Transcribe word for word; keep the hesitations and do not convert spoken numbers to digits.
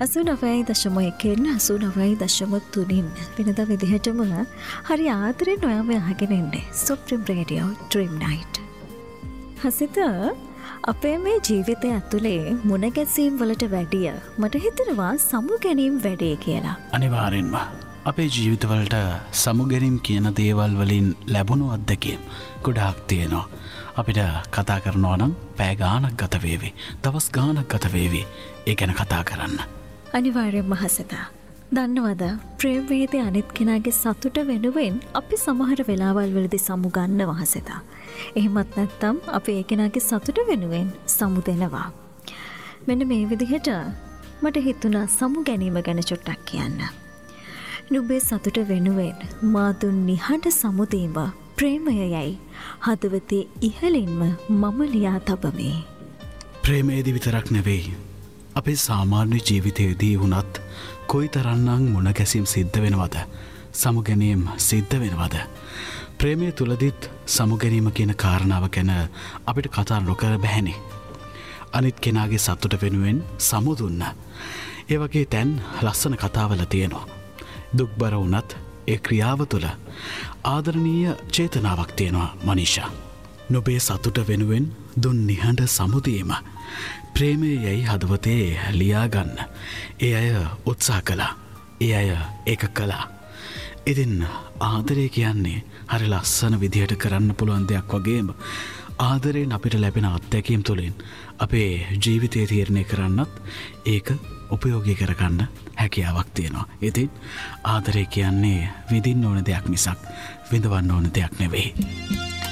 අසුනවයි දශම එකෙන් අසුනවයි දශම තුනින් වෙනද විදිහටම හරි ආදරෙන් ඔයාම අහගෙන ඉන්නේ supreme radio dream night. Hasitha අපේ මේ ජීවිතය ඇතුලේ මුණ ගැසීම් වලට වැඩිය මට හිතෙනවා සමු ගැනීම් වැඩේ කියලා. අනිවාර්යෙන්ම අපේ ජීවිතවලට සමු ගැනීම් කියන දේවල් වලින් ලැබුණු අත්දැකීම් ගොඩාක් තියෙනවා. අපිට කතා කරනවා නම් පැය ගාණක් ගත වේවි. දවස් ගාණක් ගත වේවි. ඒ ගැන කතා කරන්න. අනිවාර්යෙන්ම හසිතා. දන්නවද ප්‍රේමවේදී අනිත් කෙනාගේ සතුට වෙනුවෙන් අපි සමහර වෙලාවල් වලදී සමු ගන්නවා හසිතා. එහෙමත් නැත්නම් අපි ඒ කෙනාගේ සතුට වෙනුවෙන් සමු දෙනවා. මෙන්න මේ විදිහට මට හිතුණා සමු ගැනීම ගැන චුට්ටක් කියන්න. නුඹේ සතුට වෙනුවෙන් මා දුන් නිහඬ සමු දීම ප්‍රේමයයි හදවතේ ඉහළින්ම මම ලියා තබමි. ප්‍රේමයේදී විතරක් නෙවෙයි අපේ සාමාන්‍ය ජීවිතයේදී වුණත් කොයිතරම්නම් මුණ ගැසීම් සිද්ධ වෙනවද? සමු ගැනීම සිද්ධ වෙනවද? ප්‍රේමය තුලදීත් සමු ගැනීම කියන කාරණාව ගැන අපිට කතා නොකර බැහැනේ. අනිත් කෙනාගේ සතුට වෙනුවෙන් සමු දුන්න. ඒ වගේ තැන් ලස්සන කතාවල තියෙනවා. දුක්බර වුණත් ඒ ක්‍රියාව තුළ ආදරණීය චේතනාවක් තියෙනවා මනීෂා. නුඹේ සතුට වෙනුවෙන් දුන් නිහඬ සමුදීම ප්‍රේමය යයි හදවතේ ලියාගන්න ඒ අය උත්සාහ කළා. ඒ අය ඒක කළා. ඉතින් ආදරය කියන්නේ හරි ලස්සන විදිහට කරන්න පුළුවන් දෙයක් වගේම ආදරයෙන් අපිට ලැබෙන අත්දැකීම් තුළින් අපේ ජීවිතය තීරණය කරන්නත් ඒක උපයෝගී කරගන්න හැකියාවක් තියෙනවා. ඉතින් ආදරය කියන්නේ විඳින්න ඕන දෙයක් මිසක් විඳවන්න ඕන දෙයක් නෙවෙයි.